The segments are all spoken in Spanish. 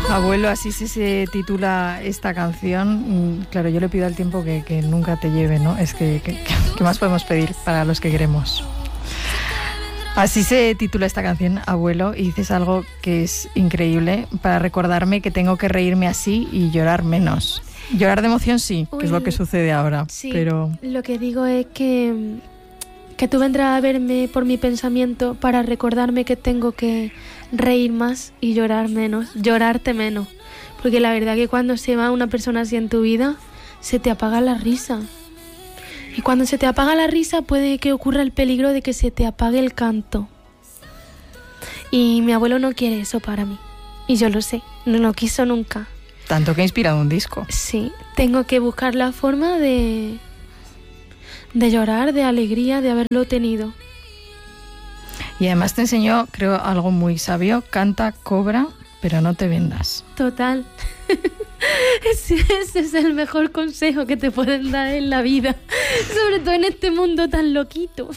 Abuelo, así se titula esta canción. Claro, yo le pido al tiempo que nunca te lleve, ¿no? Es que ¿qué más podemos pedir para los que queremos? Así se titula esta canción, Abuelo, y dices algo que es increíble para recordarme que tengo que reírme así y llorar menos. Llorar de emoción sí, que es lo que sucede ahora. Sí, pero lo que digo es que tú vendrás a verme por mi pensamiento para recordarme que tengo que reír más y llorar menos, llorarte menos. Porque la verdad que cuando se va una persona así en tu vida, se te apaga la risa. Y cuando se te apaga la risa puede que ocurra el peligro de que se te apague el canto. Y mi abuelo no quiere eso para mí. Y yo lo sé, no lo quiso nunca. Tanto que ha inspirado un disco. Sí, tengo que buscar la forma de llorar, de alegría, de haberlo tenido. Y además te enseñó, creo, algo muy sabio. Canta, cobra, pero no te vendas. Total. Ese es el mejor consejo que te pueden dar en la vida. Sobre todo en este mundo tan loquito.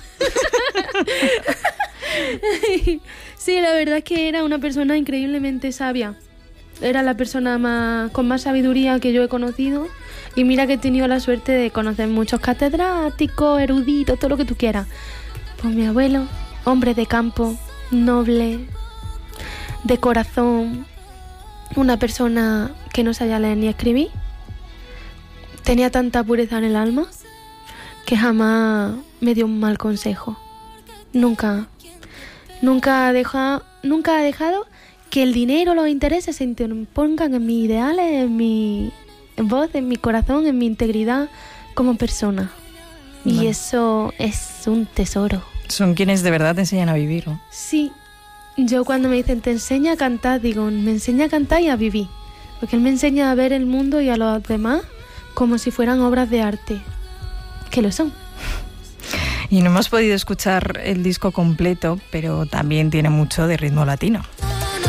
Sí, la verdad es que era una persona increíblemente sabia. Era la persona con más sabiduría que yo he conocido. Y mira que he tenido la suerte de conocer muchos catedráticos, eruditos, todo lo que tú quieras. Pues mi abuelo, hombre de campo, noble, de corazón, una persona que no sabía leer ni escribir, tenía tanta pureza en el alma que jamás me dio un mal consejo. Nunca ha dejado que el dinero o los intereses se interpongan en mis ideales, en mi voz, en mi corazón, en mi integridad como persona. Y eso es un tesoro. Son quienes de verdad te enseñan a vivir, ¿no? Sí. Yo cuando me dicen te enseña a cantar, digo, me enseña a cantar y a vivir. Porque él me enseña a ver el mundo y a los demás como si fueran obras de arte. Que lo son. Y no hemos podido escuchar el disco completo, pero también tiene mucho de ritmo latino.